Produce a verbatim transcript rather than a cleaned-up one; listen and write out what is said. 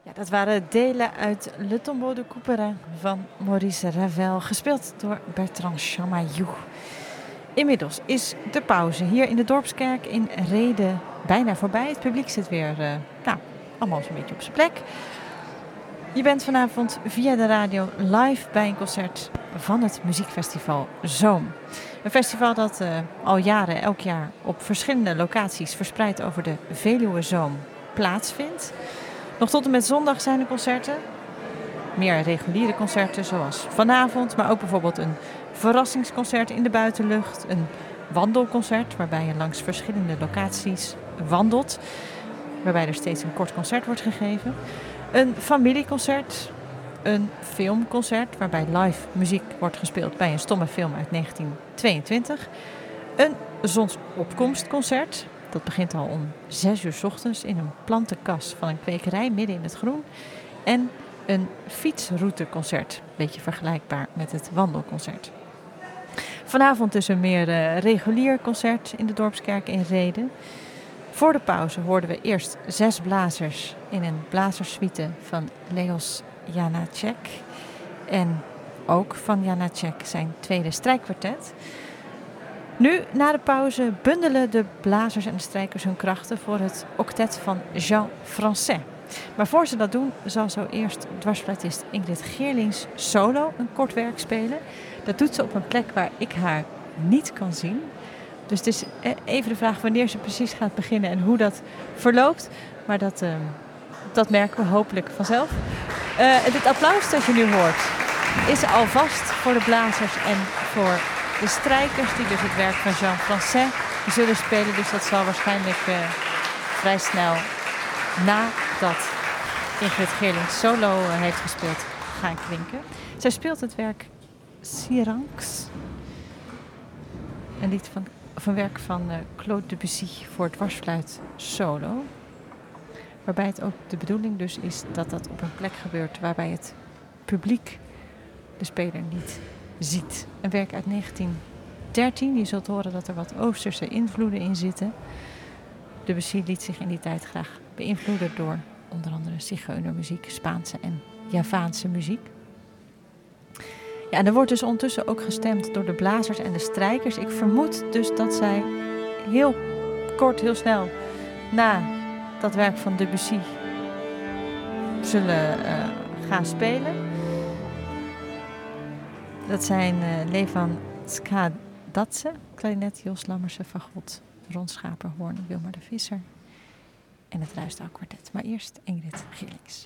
Ja, dat waren delen uit Le Tombeau de Couperin van Maurice Ravel, gespeeld door Bertrand Chamayou. Inmiddels is de pauze hier in de Dorpskerk in Rhede bijna voorbij. Het publiek zit weer uh, nou, allemaal zo'n beetje op zijn plek. Je bent vanavond via de radio live bij een concert van het muziekfestival Zoom. Een festival dat uh, al jaren elk jaar op verschillende locaties verspreid over de Veluwe Zoom plaatsvindt. Nog tot en met zondag zijn er concerten. Meer reguliere concerten zoals vanavond, maar ook bijvoorbeeld een verrassingsconcert in de buitenlucht. Een wandelconcert waarbij je langs verschillende locaties wandelt. Waarbij er steeds een kort concert wordt gegeven. Een familieconcert. Een filmconcert waarbij live muziek wordt gespeeld bij een stomme film uit negentien tweeëntwintig. Een zonsopkomstconcert. Dat begint al om zes uur 's ochtends in een plantenkas van een kwekerij midden in het groen. En een fietsrouteconcert. Een beetje vergelijkbaar met het wandelconcert. Vanavond dus een meer uh, regulier concert in de Dorpskerk in Rhede. Voor de pauze hoorden we eerst zes blazers in een blazersuite van Leos Janáček. En ook van Janáček zijn tweede strijkkwartet. Nu, na de pauze, bundelen de blazers en de strijkers hun krachten voor het octet van Jean Français. Maar voor ze dat doen, zal zo eerst dwarsfluitist Ingrid Geerlings solo een kort werk spelen. Dat doet ze op een plek waar ik haar niet kan zien. Dus het is even de vraag wanneer ze precies gaat beginnen en hoe dat verloopt. Maar dat, uh, dat merken we hopelijk vanzelf. Uh, dit applaus dat je nu hoort is alvast voor de blazers en voor de strijkers die dus het werk van Jean Français zullen spelen. Dus dat zal waarschijnlijk uh, vrij snel nadat Ingrid Geerling solo uh, heeft gespeeld gaan klinken. Zij speelt het werk Syrinx. Een lied van, of een werk van uh, Claude Debussy voor dwarsfluit solo. Waarbij het ook de bedoeling dus is dat dat op een plek gebeurt waarbij het publiek de speler niet ziet. Een werk uit negentien dertien. Je zult horen dat er wat Oosterse invloeden in zitten. Debussy liet zich in die tijd graag beïnvloeden door onder andere zigeunermuziek, Spaanse en Javaanse muziek. Ja, en er wordt dus ondertussen ook gestemd door de blazers en de strijkers. Ik vermoed dus dat zij heel kort, heel snel na dat werk van Debussy zullen uh, gaan spelen. Dat zijn uh, Levan Skadaatse, klarinet, Jos Lammersen, fagot, Ron Schaperhoorn, Wilmar de Visser en het Ruisdaal Kwartet. Maar eerst Ingrid Geerlings.